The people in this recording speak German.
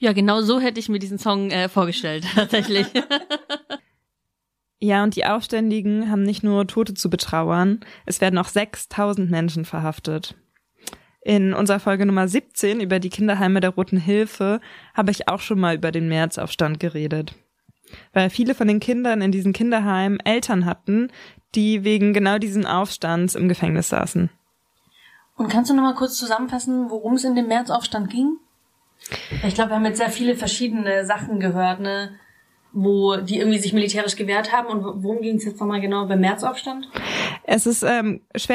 Ja, genau so hätte ich mir diesen Song vorgestellt, tatsächlich. Ja, und die Aufständischen haben nicht nur Tote zu betrauern, es werden auch 6.000 Menschen verhaftet. In unserer Folge Nummer 17 über die Kinderheime der Roten Hilfe habe ich auch schon mal über den Märzaufstand geredet. Weil viele von den Kindern in diesen Kinderheimen Eltern hatten, die wegen genau diesen Aufstands im Gefängnis saßen. Und kannst du noch mal kurz zusammenfassen, worum es in dem Märzaufstand ging? Ich glaube, wir haben jetzt sehr viele verschiedene Sachen gehört, ne, wo die irgendwie sich militärisch gewehrt haben. Und worum ging es jetzt nochmal genau beim Märzaufstand? Es ist schwer